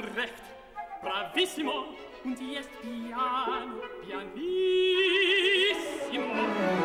recht. Bravissimo, und jetzt piano, pianissimo.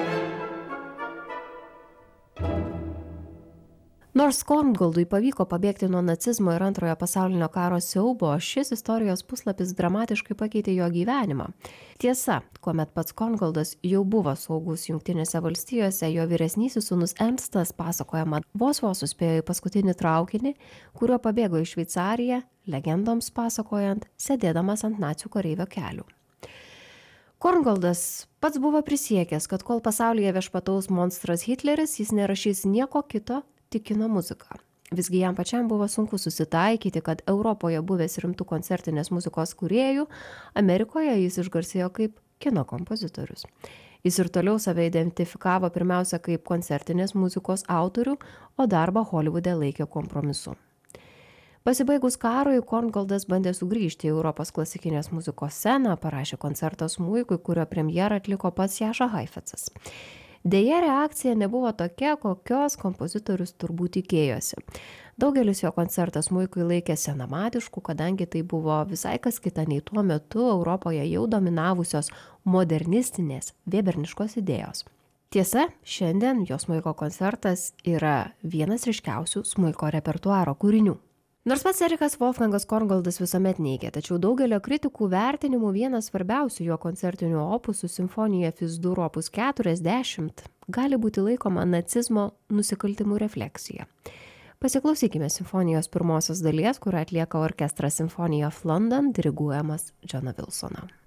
Nors Korngoldui pavyko pabėgti nuo nacizmo ir Antrojo pasaulinio karo siaubo, šis istorijos puslapis dramatiškai pakeitė jo gyvenimą. Tiesa, kuomet pats Korngoldas jau buvo saugus Jungtinėse valstijose, jo vyresnysis sūnus Ernstas pasakojama vos suspėjo į paskutinį traukinį, kuriuo pabėgo į Šveicariją, legendoms pasakojant, sėdėdamas ant nacių kareivio kelių. Korngoldas pats buvo prisiekęs, kad kol pasaulyje viešpataus monstras Hitleris, jis nerašys nieko kito, tik kino muziką. Visgi jam pačiam buvo sunku susitaikyti, kad Europoje buvęs rimtų koncertinės muzikos kūrėjų, Amerikoje jis išgarsėjo kaip kino kompozitorius. Jis ir toliau save identifikavo pirmiausia kaip koncertinės muzikos autorių, o darbą Holivude laikė kompromisu. Pasibaigus karui, Korngoldas bandė sugrįžti į Europos klasikinės muzikos sceną, parašė koncertą smuikui, kurio premjerą atliko pats Jaša Haifecas. Deja, reakcija nebuvo tokia, kokios kompozitorius turbūt tikėjosi. Daugelis jo koncertą smuikui laikė senamadišku, kadangi tai buvo visai kas kita nei tuo metu Europoje jau dominavusios modernistinės, vėberniškos idėjos. Tiesa, šiandien jo smuiko koncertas yra vienas ryškiausių smuiko repertuaro kūrinių. Nors pats Erikas Wolfgangas Korngoldas visuomet neigė, tačiau daugelio kritikų vertinimų vienas svarbiausių jo koncertinių opusų simfonija Fis-dur opus 40 gali būti laikoma nacizmo nusikaltimų refleksija. Pasiklausykime simfonijos pirmosios dalies, kurią atlieka orkestras Symphony of London, diriguojamas Džono Wilsono.